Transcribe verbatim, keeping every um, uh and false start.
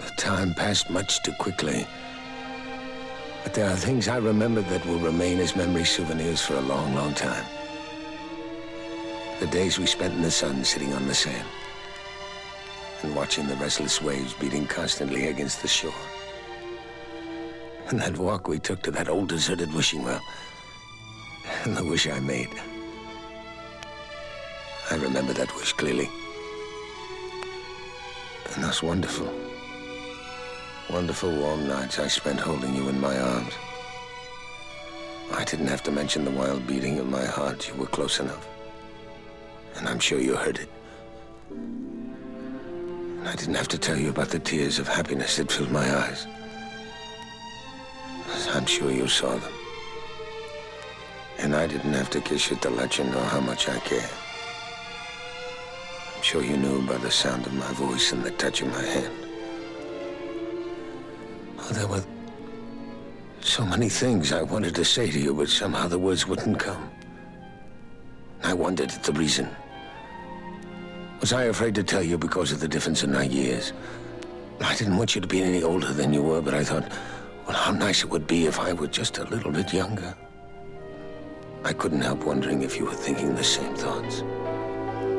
The time passed much too quickly. But there are things I remember that will remain as memory souvenirs for a long, long time. The days we spent in the sun sitting on the sand and watching the restless waves beating constantly against the shore. And that walk we took to that old deserted wishing well and the wish I made. I remember that wish clearly. And those wonderful, wonderful warm nights I spent holding you in my arms. I didn't have to mention the wild beating of my heart. You were close enough. And I'm sure you heard it. And I didn't have to tell you about the tears of happiness that filled my eyes. I'm sure you saw them. And I didn't have to kiss you to let you know how much I care. I'm sure you knew by the sound of my voice and the touch of my hand. Oh, there were so many things I wanted to say to you, but somehow the words wouldn't come. I wondered at the reason. Was I afraid to tell you because of the difference in our years? I didn't want you to be any older than you were, but I thought, well, how nice it would be if I were just a little bit younger. I couldn't help wondering if you were thinking the same thoughts.